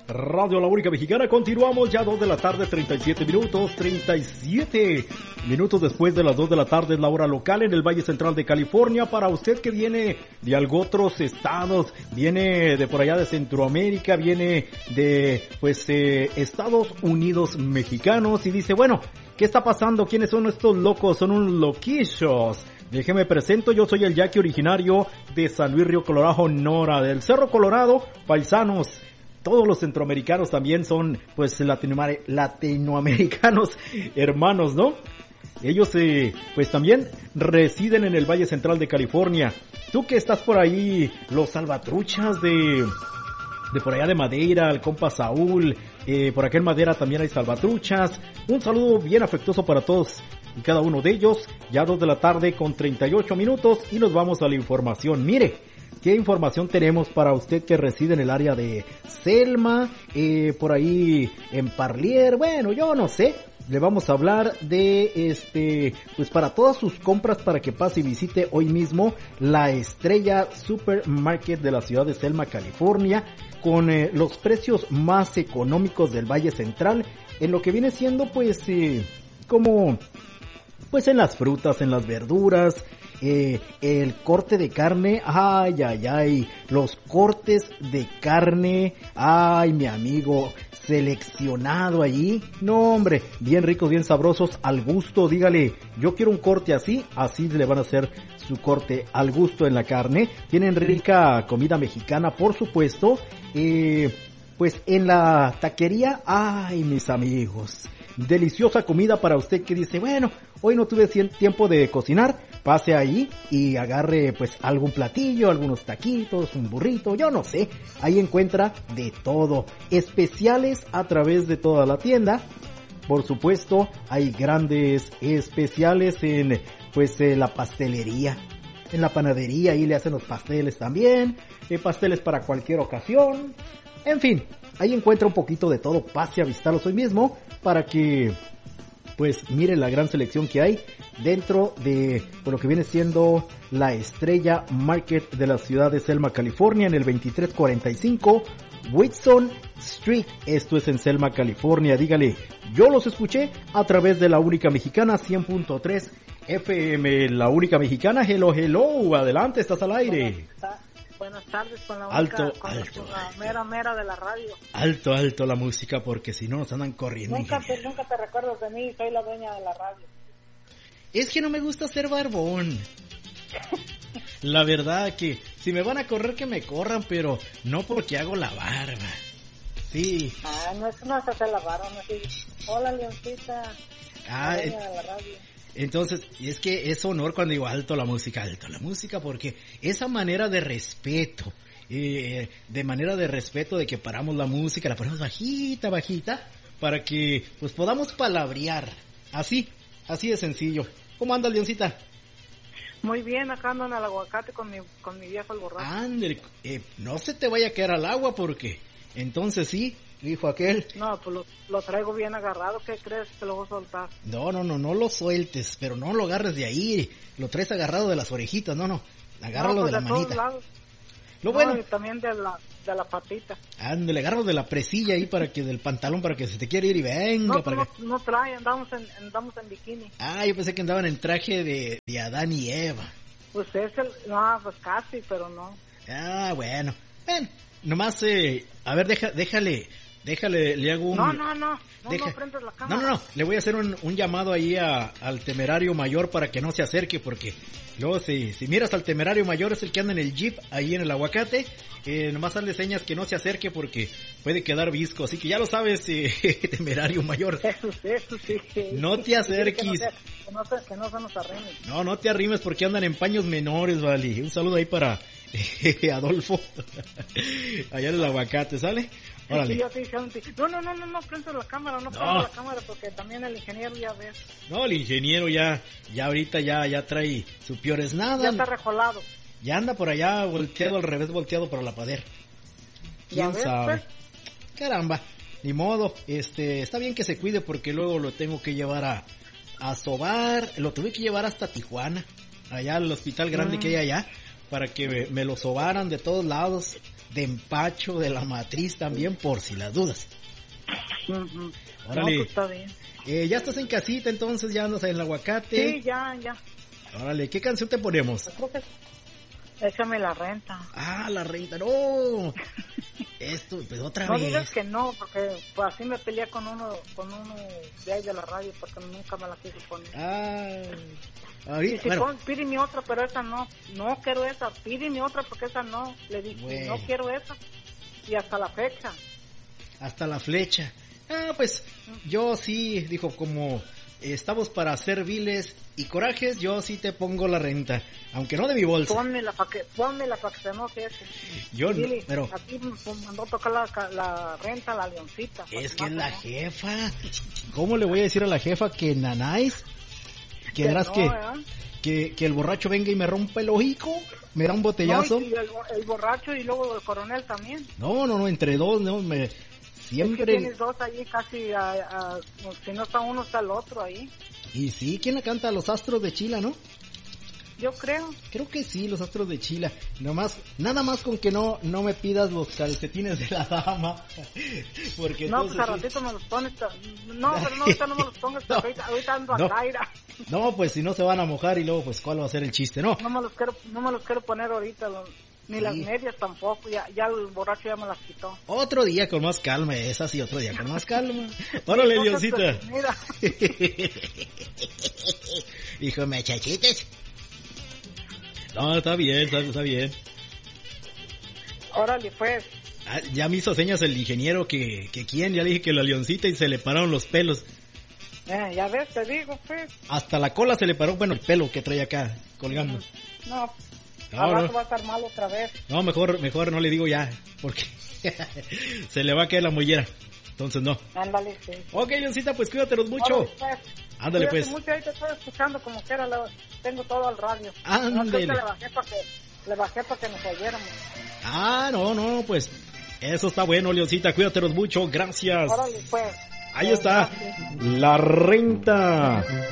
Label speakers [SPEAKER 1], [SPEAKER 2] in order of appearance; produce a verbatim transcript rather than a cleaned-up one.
[SPEAKER 1] Radio La Única Mexicana. Continuamos ya dos de la tarde, treinta y siete minutos, treinta y siete minutos después de las dos de la tarde es la hora local en el Valle Central de California. Para usted que viene de algo otros estados, viene de por allá de Centroamérica, viene de pues eh, Estados Unidos mexicanos y dice, bueno, ¿qué está pasando? ¿Quiénes son estos locos? Son unos loquillos. Déjeme presento, yo soy el Jackie originario de San Luis Río Colorado, Nora, del Cerro Colorado, paisanos. Todos los centroamericanos también son, pues, latinoamer- latinoamericanos hermanos, ¿no? Ellos, eh, pues, también residen en el Valle Central de California. Tú que estás por ahí, los salvatruchas de, de por allá de Madera, el compa Saúl, eh, por acá en Madera también hay salvatruchas. Un saludo bien afectuoso para todos y cada uno de ellos. Ya dos de la tarde con treinta y ocho minutos y nos vamos a la información. Mire, ¿qué información tenemos para usted que reside en el área de Selma, eh, por ahí en Parlier? Bueno, yo no sé. Le vamos a hablar de este, pues para todas sus compras para que pase y visite hoy mismo la Estrella Supermarket de la ciudad de Selma, California, con eh, los precios más económicos del Valle Central, en lo que viene siendo pues eh, como, pues en las frutas, en las verduras. Eh, el corte de carne, ay, ay, ay, los cortes de carne, ay, mi amigo, seleccionado allí, no hombre, bien ricos, bien sabrosos, al gusto, dígale, yo quiero un corte así, así le van a hacer su corte al gusto en la carne. Tienen rica comida mexicana, por supuesto, eh, pues en la taquería, ay, mis amigos, deliciosa comida para usted que dice, bueno, hoy no tuve tiempo de cocinar, pase ahí y agarre pues algún platillo, algunos taquitos, un burrito, yo no sé, ahí encuentra de todo, especiales a través de toda la tienda. Por supuesto, hay grandes especiales en pues eh, la pastelería, en la panadería, ahí le hacen los pasteles también, eh, pasteles para cualquier ocasión, en fin, ahí encuentra un poquito de todo, pase a visitarlos hoy mismo para que pues mire la gran selección que hay dentro de por lo que viene siendo la Estrella Market de la ciudad de Selma, California, en el veintitrés cuarenta y cinco Whitson Street. Esto es en Selma, California. Dígale, yo los escuché a través de La Única Mexicana cien punto tres F M. La Única Mexicana, hello, hello, adelante, estás al aire.
[SPEAKER 2] Buenas tardes con la única,
[SPEAKER 1] alto,
[SPEAKER 2] con
[SPEAKER 1] alto,
[SPEAKER 2] la
[SPEAKER 1] alto.
[SPEAKER 2] mera mera de la radio.
[SPEAKER 1] Alto, alto la música porque si no nos andan corriendo.
[SPEAKER 2] Nunca te, nunca te recuerdas de mí, soy la dueña de la radio.
[SPEAKER 1] Es que no me gusta ser barbón. La verdad que si me van a correr que me corran, pero no porque hago la barba. Sí.
[SPEAKER 2] Ah, no es, no es hacer la barba, no es. Hola, Leoncita.
[SPEAKER 1] Ah,
[SPEAKER 2] la dueña de la radio.
[SPEAKER 1] Entonces, es que es honor cuando digo alto la música, alto la música, porque esa manera de respeto, eh, de manera de respeto de que paramos la música, la ponemos bajita, bajita, para que pues podamos palabrear, así, así de sencillo. ¿Cómo anda, Leoncita?
[SPEAKER 2] Muy bien, acá ando en el aguacate con mi, con mi viejo el borracho.
[SPEAKER 1] Ándale, eh, no se te vaya a caer al agua porque entonces sí, dijo aquel.
[SPEAKER 2] No, pues lo, lo traigo bien agarrado, ¿qué crees que lo voy a soltar?
[SPEAKER 1] No, no, no, no lo sueltes, pero no lo agarres de ahí, lo traes agarrado de las orejitas, no, no, agárralo
[SPEAKER 2] no, pues
[SPEAKER 1] de la
[SPEAKER 2] de todos
[SPEAKER 1] manita.
[SPEAKER 2] lados.
[SPEAKER 1] Lo
[SPEAKER 2] No,
[SPEAKER 1] bueno.
[SPEAKER 2] y también de la, de la patita.
[SPEAKER 1] Ándale, agárralo de la presilla ahí para que, del pantalón para que se te quiera ir y venga.
[SPEAKER 2] No,
[SPEAKER 1] para
[SPEAKER 2] no,
[SPEAKER 1] que...
[SPEAKER 2] no trae, andamos en, andamos en bikini.
[SPEAKER 1] Ah, yo pensé que andaban en traje de, de Adán y Eva.
[SPEAKER 2] Pues es el, no, pues casi, pero no.
[SPEAKER 1] Ah, bueno, bueno, nomás, eh, a ver, deja, déjale, déjale, le hago un...
[SPEAKER 2] No, no, no, no,
[SPEAKER 1] Deja...
[SPEAKER 2] no prendes la cámara.
[SPEAKER 1] No, no, no, le voy a hacer un, un llamado ahí a, al temerario mayor para que no se acerque, porque luego si, si miras al temerario mayor es el que anda en el jeep ahí en el aguacate, eh, nomás hazle señas que no se acerque porque puede quedar visco, así que ya lo sabes, eh, temerario mayor.
[SPEAKER 2] Eso sí, eso sí.
[SPEAKER 1] No te acerques.
[SPEAKER 2] Que no, se, que no se nos arrime.
[SPEAKER 1] No, no te arrimes porque andan en paños menores, vale. Un saludo ahí para eh, Adolfo, allá en el aguacate, ¿sale? Órale.
[SPEAKER 2] Sí, yo te dije, no, no, no, no, no prendes la cámara, no, no prendes la cámara porque también el ingeniero ya ves.
[SPEAKER 1] No, el ingeniero ya, ya ahorita ya, ya trae su peor es nada.
[SPEAKER 2] Ya está recolado.
[SPEAKER 1] Ya anda por allá volteado al revés, volteado para la pader. ¿Quién
[SPEAKER 2] ves,
[SPEAKER 1] sabe?
[SPEAKER 2] Pues?
[SPEAKER 1] Caramba, ni modo, este, está bien que se cuide porque luego lo tengo que llevar a, a sobar, lo tuve que llevar hasta Tijuana, allá al hospital grande mm. que hay allá, para que me, me lo sobaran de todos lados. de empacho de la matriz también, por si las dudas.
[SPEAKER 2] Uh-huh.
[SPEAKER 1] Órale.
[SPEAKER 2] No, pues está bien.
[SPEAKER 1] Eh, ya estás en casita, entonces ya andas en el aguacate.
[SPEAKER 2] Sí, ya, ya.
[SPEAKER 1] Órale, ¿qué canción te ponemos?
[SPEAKER 2] Yo creo que échame la renta.
[SPEAKER 1] Ah, la renta, no. Esto, pues otra
[SPEAKER 2] No
[SPEAKER 1] vez.
[SPEAKER 2] digas que no, porque pues, así me peleé con uno, con uno de ahí de la radio, porque nunca me la quiso poner.
[SPEAKER 1] Ah,
[SPEAKER 2] Y
[SPEAKER 1] ahorita,
[SPEAKER 2] si
[SPEAKER 1] bueno,
[SPEAKER 2] pon, pídeme otra, pero esa no. No quiero esa, pídeme otra porque esa no. Le dije,
[SPEAKER 1] Bueno.
[SPEAKER 2] no quiero esa. Y hasta la fecha.
[SPEAKER 1] hasta la flecha. Ah, pues yo sí, dijo, como estamos para hacer viles y corajes, yo sí te pongo la renta, aunque no de mi bolsa.
[SPEAKER 2] Pónmela para que, pónmela para que se enoje ese.
[SPEAKER 1] Yo no,
[SPEAKER 2] Dile,
[SPEAKER 1] pero
[SPEAKER 2] aquí me mandó a tocar la, la renta a la leoncita.
[SPEAKER 1] es que
[SPEAKER 2] para
[SPEAKER 1] es la
[SPEAKER 2] no-
[SPEAKER 1] jefa. ¿Cómo le voy a decir a la jefa que nanáis?
[SPEAKER 2] que
[SPEAKER 1] ¿Querrás
[SPEAKER 2] no,
[SPEAKER 1] que,
[SPEAKER 2] ¿verdad?
[SPEAKER 1] que, que el borracho venga y me rompa el hocico? ¿Me da un botellazo?
[SPEAKER 2] No, y el, el borracho y luego el coronel también.
[SPEAKER 1] No, no, no, entre dos, no, me...
[SPEAKER 2] Es que
[SPEAKER 1] Siempre...
[SPEAKER 2] tienes dos ahí casi, a, a- si no está uno está el otro ahí.
[SPEAKER 1] Y sí, ¿quién la canta? Los Astros de Chila, ¿no?
[SPEAKER 2] Yo creo.
[SPEAKER 1] Creo que sí, los Astros de Chila. Nomás, nada más con que no no me pidas los calcetines de la dama. Porque
[SPEAKER 2] No,
[SPEAKER 1] entonces
[SPEAKER 2] pues a
[SPEAKER 1] sí-
[SPEAKER 2] ratito me los pones. ta- No, pero no, ahorita no me los pongas,
[SPEAKER 1] No,
[SPEAKER 2] porque ahorita, ahorita ando
[SPEAKER 1] no.
[SPEAKER 2] a Caira.
[SPEAKER 1] No, pues si no se van a mojar y luego pues cuál va a ser el chiste, ¿no?
[SPEAKER 2] No me los quiero, no me los quiero poner ahorita, lo- ni
[SPEAKER 1] Sí.
[SPEAKER 2] las medias tampoco, ya, ya el borracho ya me las quitó.
[SPEAKER 1] Otro día con más calma, esa sí, otro día con más calma. Órale,
[SPEAKER 2] No seas
[SPEAKER 1] Diosita.
[SPEAKER 2] presumida.
[SPEAKER 1] Hijo, me chachites. No, está bien, está, está bien.
[SPEAKER 2] Órale, pues.
[SPEAKER 1] Ah, ya me hizo señas el ingeniero que, que quién, ya le dije que la leoncita y se le pararon los pelos.
[SPEAKER 2] Eh, ya ves, te digo, pues.
[SPEAKER 1] Hasta la cola se le paró, bueno, el pelo que trae acá, colgando.
[SPEAKER 2] No,
[SPEAKER 1] No,
[SPEAKER 2] al rato
[SPEAKER 1] no.
[SPEAKER 2] va a estar mal otra vez.
[SPEAKER 1] No, mejor, mejor no le digo ya, porque se le va a caer la mollera. Entonces no.
[SPEAKER 2] Ándale, sí.
[SPEAKER 1] Ok, leoncita, pues cuídatenos mucho.
[SPEAKER 2] Órale, pues.
[SPEAKER 1] Ándale,
[SPEAKER 2] Cuídate
[SPEAKER 1] pues.
[SPEAKER 2] mucho, ahí te estoy escuchando como quiera, lo- tengo todo al radio.
[SPEAKER 1] Ándale.
[SPEAKER 2] No, creo que le bajé para que, le bajé para que nos oyéramos.
[SPEAKER 1] Ah, no, no, pues eso está bueno, leoncita, cuídatenos mucho, gracias.
[SPEAKER 2] Órale, pues.
[SPEAKER 1] Ahí
[SPEAKER 2] Pues,
[SPEAKER 1] está,
[SPEAKER 2] gracias.
[SPEAKER 1] la renta.